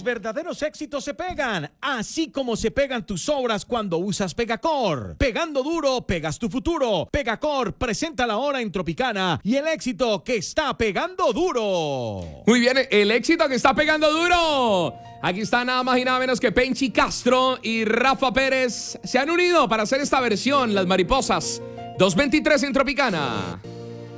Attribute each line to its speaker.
Speaker 1: verdaderos éxitos se pegan, así como se pegan tus obras cuando usas Pegacor. Pegando duro, pegas tu futuro. Pegacor presenta la hora en Tropicana y el éxito que está pegando duro.
Speaker 2: Muy bien, el éxito que está pegando duro. Aquí está nada más y nada menos que Penchi Castro y Rafa Pérez. Se han unido para hacer esta versión, Las Mariposas. 2:23 en Tropicana.